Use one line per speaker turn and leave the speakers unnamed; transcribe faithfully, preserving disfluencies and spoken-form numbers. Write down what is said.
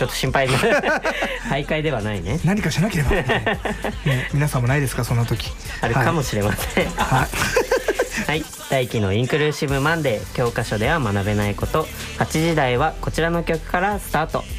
ちょっと心配な大会ではないね。
何かしなければ、ね、皆さんもないですかそんな時。
あるかもしれません。はい、はい、大輝のインクルーシブマンデー教科書では学べないこと、はちじ台はこちらの曲からスタート。